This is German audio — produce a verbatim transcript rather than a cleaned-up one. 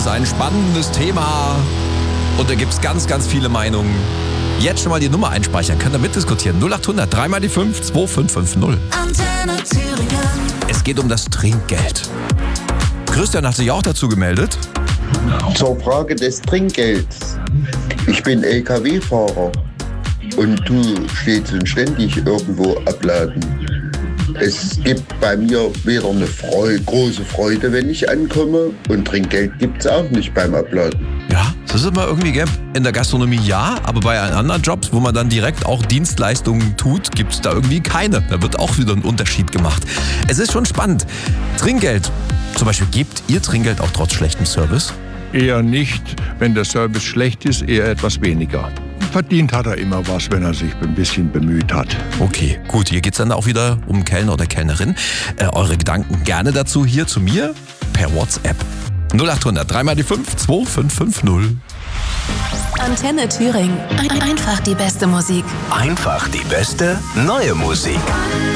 ist ein spannendes Thema und da gibt es ganz, ganz viele Meinungen. Jetzt schon mal die Nummer einspeichern, könnt ihr mitdiskutieren. null acht hundert, drei mal die fünf, zwei fünf fünf null. Antenne Thüringen. Es geht um das Trinkgeld. Christian hat sich auch dazu gemeldet. Zur Frage des Trinkgelds. Ich bin L K W-Fahrer und tu stets und ständig irgendwo abladen. Es gibt bei mir weder eine Freude, große Freude, wenn ich ankomme, und Trinkgeld gibt es auch nicht beim Abladen. Ja, das ist immer irgendwie, gell? In der Gastronomie ja, aber bei anderen Jobs, wo man dann direkt auch Dienstleistungen tut, gibt es da irgendwie keine. Da wird auch wieder ein Unterschied gemacht. Es ist schon spannend. Trinkgeld. Zum Beispiel, gebt ihr Trinkgeld auch trotz schlechtem Service? Eher nicht. Wenn der Service schlecht ist, eher etwas weniger. Verdient hat er immer was, wenn er sich ein bisschen bemüht hat. Okay, gut. Hier geht es dann auch wieder um Kellner oder Kellnerin. Äh, eure Gedanken gerne dazu hier zu mir per WhatsApp. null acht hundert, drei mal die fünf, zwei fünf fünf null. Antenne Thüringen. Ein- Einfach die beste Musik. Einfach die beste neue Musik.